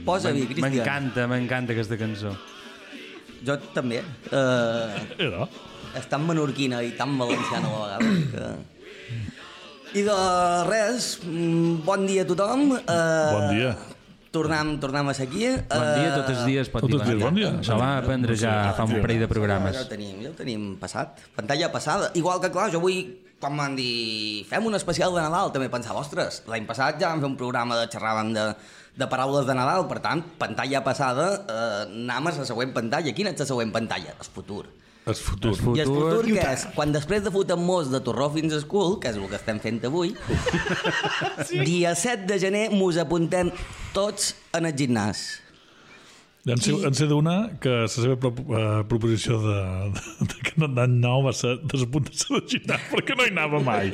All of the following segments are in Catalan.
Posa-vi, Cristian. M'encanta aquesta cançó. Jo també. És tan menorquina i tan valenciana a la vegada que... I de res, bon dia a tothom. Bon dia. Tornem a ser aquí. Bon dia, tots els dies pot dir bon dia. Això va aprendre ja fa un parell de programes. Ja ho tenim passat. Pantalla passada. Igual que, clar, jo vull, quan m'han dit fem un especial de Nadal, també pensava, ostres, l'any passat ja vam fer un programa de xerràvem de paraules de Nadal, per tant, pantalla passada, anem a la següent pantalla. Quina és la següent pantalla? El futur. El futur. I el futur què és? Quan després de fotem-nos de Torró fins a School, que és el que estem fent avui, dia 7 de gener mos apuntem tots en el gimnàs. En sé d'una que la seva proposició de que l'any nou va ser desapuntar-se del gimnàs perquè no hi anava mai.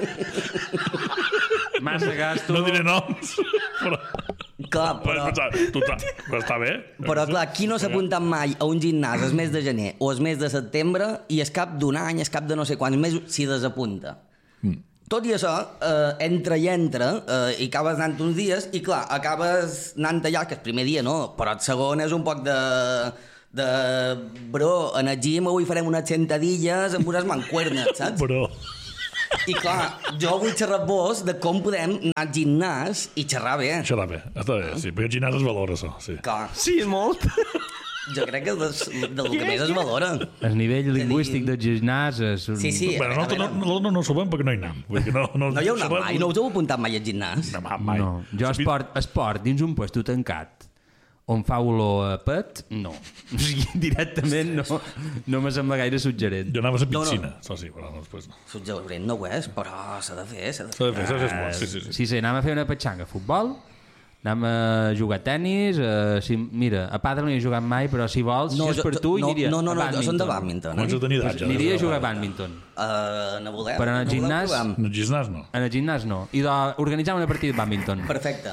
Massa gasto. No diré noms, però... Clar, però està bé. Però clar, qui no s'ha apuntat mai a un gimnàs el mes de gener o el mes de setembre i es cap d'un any, es cap de no sé quants mesos, s'hi desapunta. Tot i això, entra, i acabes anant uns dies i clar, acabes anant allà, que el primer dia no, però el segon és un poc de bro, en el gym avui farem unes sentadilles amb unes mancuernes, saps? Bro. I clar, jo vull xerrar amb vos de com podem anar al gimnàs i xerrar bé. Xerrar bé, està bé, sí, perquè el gimnàs es valora, això, sí. Clar. Sí, molt. Jo crec que del que més es valora. El nivell lingüístic del gimnàs és... Sí. Bueno, nosaltres no ho sabem perquè no hi anem. No hi heu anat mai? No us heu apuntat mai al gimnàs? Mai. No, jo esport dins un puesto tancat on fa olor a pet, no. O sigui, directament no me sembla gaire suggerent. Jo anava a la piscina, això sí, però després no. Suggerent no ho és, però s'ha de fer. S'ha de fer, sí. Sí, anàvem a fer una petxanga a futbol, anàvem a jugar a tenis, mira, a pàdel no hi he jugat mai, però si vols, si és per tu, aniria a bàdminton. No, són de bàdminton. Començo a tenir edat, ja. Aniria a jugar a bàdminton. No volem. Però en el gimnàs... En el gimnàs no. En el gimnàs no. I organitzar una partida de bàdminton. Perfecte.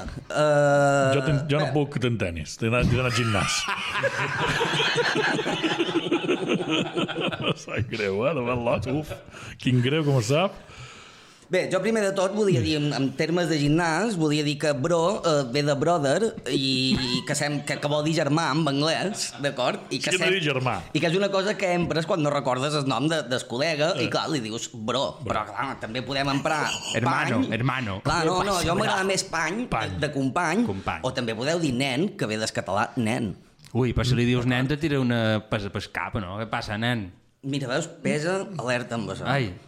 Jo no puc tenir tenis, he d'anar al gimnàs. Sap greu, de ben lot, uf. Quin greu, com ho sap. Bé, jo primer de tot volia dir, en termes de gimnàs, volia dir que bro ve de brother i que vol dir germà en anglès, d'acord? Sí que dir germà. I que és una cosa que empres quan no recordes el nom del col·lega i clar, li dius bro. Però clar, també podem emprar hermano. Clar, no, jo m'agrada més pany de company, o també podeu dir nen, que ve del català nen. Ui, però si li dius nen te tira una pesa pel cap, no? Què passa, nen? Mira, veus, pesa, alerta amb això. Ai.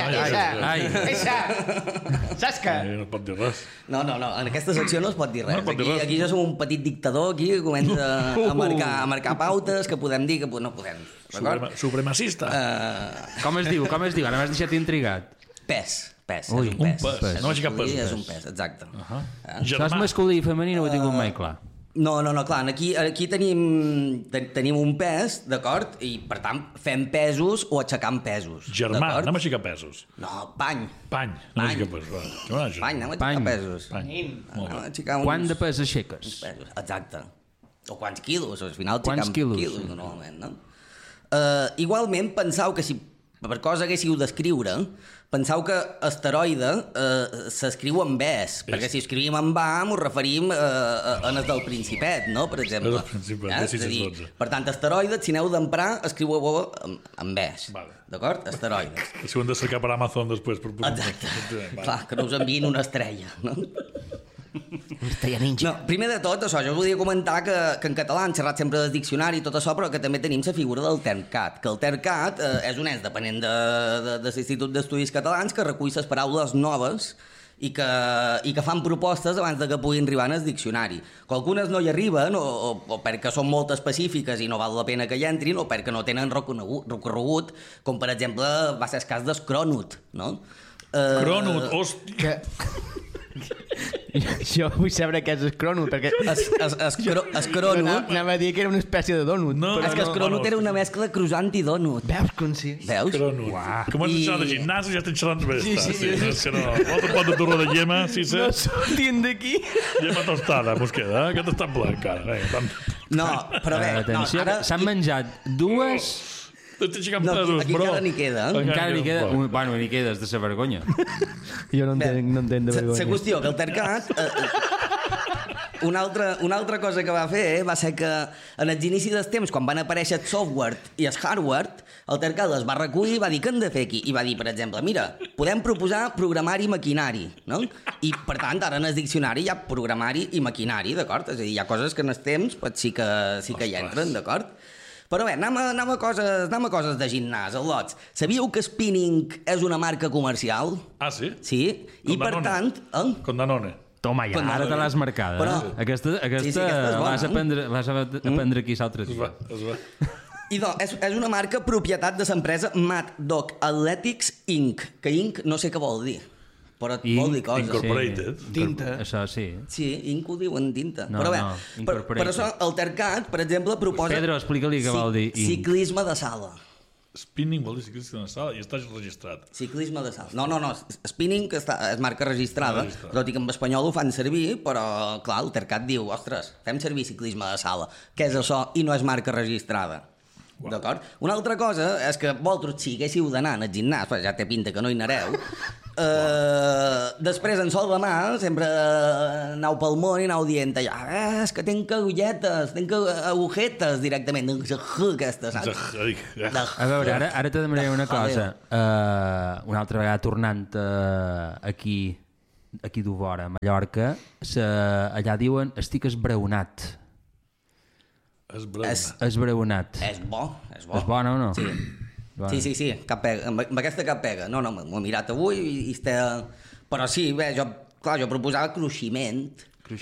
Saps què? No pot dir res. No, en aquesta secció no es pot dir res. No pot dir res. Aquí jo som un petit dictador aquí que comença a marcar pautes que podem dir que no podem. Supremacista. Com es diu? Ara m'has deixat intrigat. Pes. Ui, és un pes. No vaig cap pes. És un pes, exacte. Això és masculí i femení, no ho he tingut mai clar. No, clar, aquí tenim un pes, d'acord? I, per tant, fem pesos o aixecant pesos. Germà, anem a aixecar pesos. No, pany. Anem a aixecar pesos. Anem a aixecar pesos. Quant de pes aixeques? Exacte. O quants quilos, al final aixecam quilos, normalment, no? Igualment, penseu que si per cosa haguéssiu d'escriure, penseu que asteroide s'escriu amb es, perquè si escrivim amb A m'ho referim a el del Principet, no?, per exemple. Per tant, asteroide, si aneu d'emprar, escriu-ho amb es, d'acord? Asteroides. Si ho hem de cercar per Amazon després. Exacte. Clar, que no us enviïn una estrella, no? No, primer de tot, això, jo volia comentar que en català han xerrat sempre del diccionari i tot això, però que també tenim la figura del TERCAT, que el TERCAT és un ens dependent de l'Institut d'Estudis Catalans que recull les paraules noves i que fan propostes abans de que puguin arribar al diccionari. Que algunes no hi arriben o perquè són molt específiques i no val la pena que hi entrin o perquè no tenen recorregut, com per exemple va ser el cas d'escrònut, no? Crònut, hòstia! Jo vull saber què és escrònut, perquè... Escrònut... Anava a dir que era una espècie de dònut. És que escrònut era una mescla de croissant i dònut. Veus com sí? Veus? Com has deixat de gimnàs i ja estem xerrant bé. Sí. És que no. L'altre pot de torró de llema, sí, no sortint d'aquí. Llema tostada, mos queda, que t'està ple encara. No, però bé... Atenció, s'han menjat dues... Aquí encara n'hi queda. Encara n'hi queda. Bueno, n'hi queda, és de ser vergonya. Jo no entenc de vergonya. La qüestió que el TERCAT una altra cosa que va fer va ser que en els inicis dels temps, quan van aparèixer el software i el hardware, el Tercat les va recollir i va dir què hem de fer aquí? I va dir, per exemple, mira, podem proposar programari i maquinari, no? I, per tant, ara en el diccionari hi ha programari i maquinari, d'acord? És a dir, hi ha coses que en els temps pues, sí que hi entren, d'acord? Però bé, anem a coses de gimnàs, al·lots. Sabíeu que Spinning és una marca comercial? Ah, sí? Sí, i per tant... Con Danone. Toma, ja, ara te l'has marcada. Però... Aquesta és bona, vas a aprendre aquí l'altre dia. Es va. Idò, és una marca propietat de l'empresa Mad Dog Athletics Inc., que Inc. no sé què vol dir, però vol dir coses. Incorporated. Sí. Tinta. Això sí. Sí, Inc. ho diuen tinta. No, però bé, no, per això el Tercat, per exemple, proposa... Pedro, explica-li què vol dir Inc. Ciclisme de sala. Spinning vol dir ciclisme de sala i està registrat. Ciclisme de sala. No, Spinning és marca registrada, tot i que en espanyol ho fan servir, però, clar, el Tercat diu, ostres, fem servir ciclisme de sala. Què és això? I no és marca registrada. Wow. D'acord? Una altra cosa és que vosaltres si haguéssiu d'anar al gimnàs, ja té pinta que no hi anareu, després en sol de mà sempre anau pel món i anau dient allà, és que tenc agulletes, tenc agujetes directament, aquesta, saps? A veure, ara te demanaré una cosa. Una altra vegada tornant aquí d'Uvora, a Mallorca, allà diuen estic esbraonat. Esbraonat. És bo. És bo, no? Sí. Bueno. Sí, cap pega. Amb aquesta cap pega. No, m'ho he mirat avui i està... Però sí, bé, jo proposava cruiximent.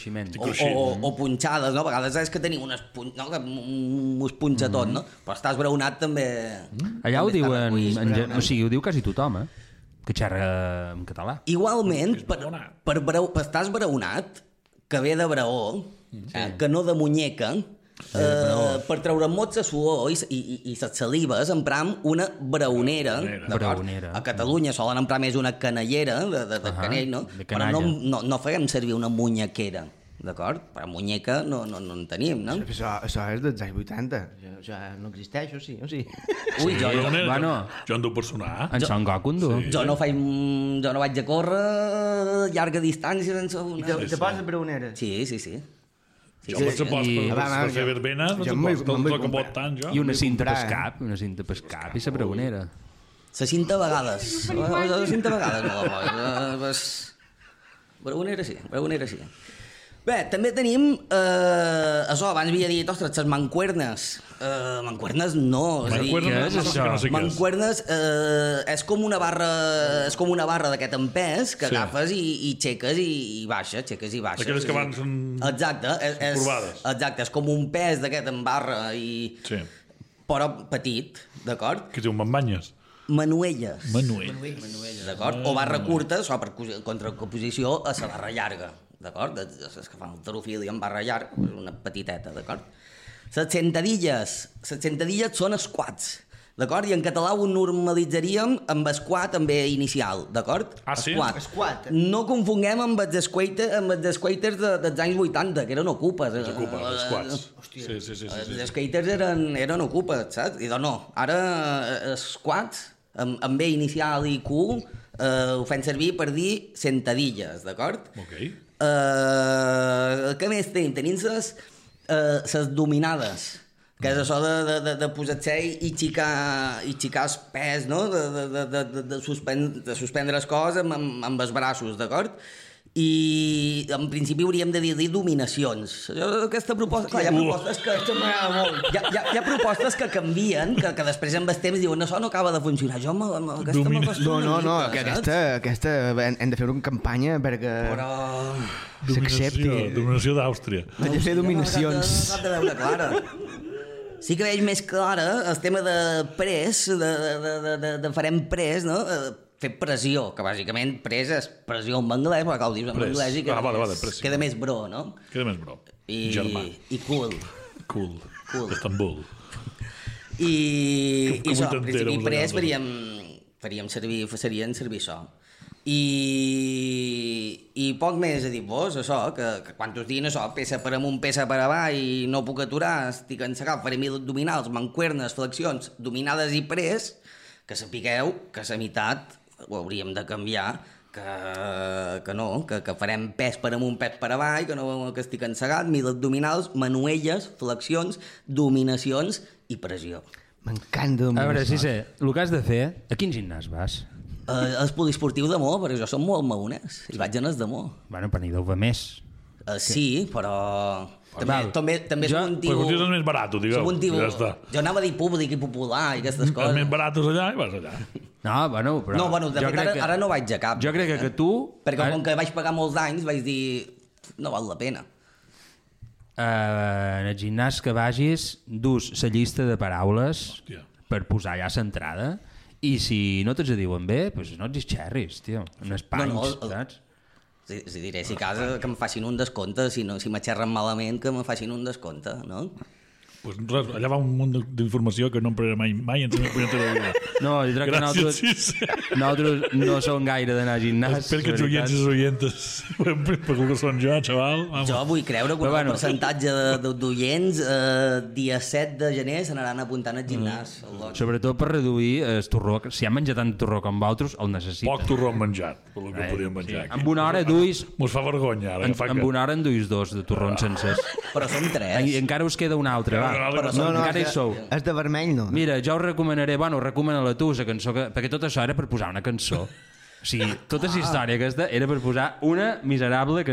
O punxades, no? A vegades és que tenim uns punxa tot, no? Però estàs braonat també... Allà ho diuen... O sigui, ho diu quasi tothom, que xerra en català. Igualment, per estar esbraonat, que ve de braó, que no de muñeca... per treure mots de suor i les salives empram una braonera. A Catalunya solen emprar més una canellera de canell, no? Però no farem servir una munyequera, d'acord? Però muñeca no en tenim, no? Això és dels anys 80. Això no existeix, o sí? Ui, jo en duc per sonar. En Son Goku en du. Jo no vaig a córrer llarga distància sense una... I te poses braonera? Sí. Jo per fer verbena no toca pot tant, jo. I una cinta per cap i la braonera. La cinta a vegades. La cinta a vegades no la pots. Braonera sí. Bé, també tenim això, abans havia dit, ostres, les mancuernes. Mancuernes no. Mancuernes és com una barra d'aquest empès que agafes i xeques i baixes, Aquelles que van són corbades. Exacte, és com un pes d'aquest en barra però petit, d'acord? Que diu banyes. Manuelles. D'acord? O barra curta, això per contraposició a la barra llarga. D'acord? És que fan alterofília amb barra llarga, una petiteta, d'acord? Les sentadilles són squats, d'acord? I en català ho normalitzaríem amb squat amb B inicial, d'acord? Ah, sí? Squat. No confonguem amb els skaters dels anys 80, que eren ocupes. Els squats. Sí. Els skaters eren ocupes, saps? I doncs no, ara squats amb B inicial i Q ho fem servir per dir sentadilles, d'acord? Ok. Què més tenim? Tenim les dominades, que és això de posar-se i xicar el pes, no? De suspendre les coses amb els braços, d'acord? I en principi hauríem de dir dominacions. Aquesta proposta, clar, hi ha propostes que m'agrada molt. Hi ha propostes que canvien, que després amb el temps diuen això no acaba de funcionar. Jo aquesta m'acostumo. No, que aquesta hem de fer una campanya perquè s'accepti. Dominació d'Àustria. Hem de fer dominacions. No s'ha de veure clara. Sí que veig més clara el tema de pres, de farem pres, no? Fer pressió, que bàsicament pres és pressió en anglès, perquè ho dius en anglès i queda més bro, no? Queda més bro. Germà. I cool. Estambul. I això, en principi pres farien servir això. I poc més a dir-vos, això, que quan us diguin això, peça per amunt, peça per avall, i no puc aturar, estic encegat, faré 1000 abdominals, mancuernes, flexions, dominades i pres, que sapigueu que la meitat ho hauríem de canviar que no, que farem pes per amunt, pes per avall, que estic encegat, mil abdominals, manuelles, flexions, dominacions i pressió. M'encanta. A veure, sí, el que has de fer... A quin gimnàs vas? El poliesportiu d'Amor, perquè jo som molt maonès i vaig anar d'Amor. Bueno, per n'hi deu va més. Sí, però... També Però és un tio... és el més barat, digueu. Ja està. Jo anava a dir públic i popular i aquestes coses. Els més baratos allà i vas allà. No, bueno, però... No, bueno, de fet ara no vaig a cap. Jo crec que tu... Perquè com que vaig pagar molts anys vaig dir... No val la pena. En el gimnàs que vagis, dus la llista de paraules per posar allà centrada i si no te'ls diuen bé, doncs no ets xerris, tio. En els panys, saps? Si diré, si casa que em facin un descompte, si me xerren malament que me facin un descompte, no? Pues res, allà va un munt d'informació que no em prendré mai ens n'hem prenut la vida. No, jo crec que nosaltres no som gaire d'anar a gimnàs. Espero que els oients i les oientes per que són jo, xaval. Jo vull creure que un percentatge d'oients dia 7 de gener s'anaran apuntant al gimnàs. Sobretot per reduir el torró. Si han menjat tant torró com vosaltres, el necessiten. Poc torró han menjat, per el que podíem menjar. Amb una hora duis... Mos fa vergonya, ara. Amb una hora en duis 2 de torrons sencers. Però som 3. I encara us queda una altra, va. Però encara hi sou. És de vermell, no? Mira, jo us recomanaré, recomana-la tu, la cançó, perquè tot això era per posar una cançó. O sigui, tota la història aquesta era per posar una miserable cançó.